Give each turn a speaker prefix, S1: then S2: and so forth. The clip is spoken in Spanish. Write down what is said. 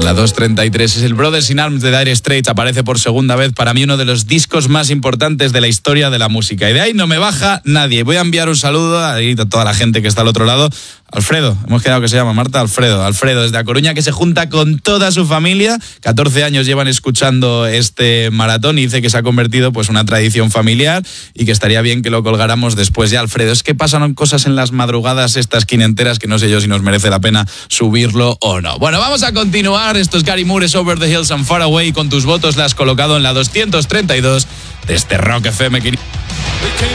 S1: la 2.33 es el Brothers in Arms de Dire Straits. Aparece por segunda vez, para mí uno de los discos más importantes de la historia de la música. Y de ahí no me baja nadie. Voy a enviar un saludo a toda la gente que está al otro lado. Alfredo, hemos quedado que se llama Marta. Alfredo desde A Coruña, que se junta con toda su familia. 14 años llevan escuchando este maratón y dice que se ha convertido pues una tradición familiar y que estaría bien que lo colgáramos después. Ya, Alfredo, es que pasan cosas en las madrugadas estas quinenteras que no sé yo si nos merece la pena subirlo o no. Bueno, vamos a continuar. Esto es Gary Moore's Over the Hills and Far Away. Con tus votos la has colocado en la 232 de este Rock FM.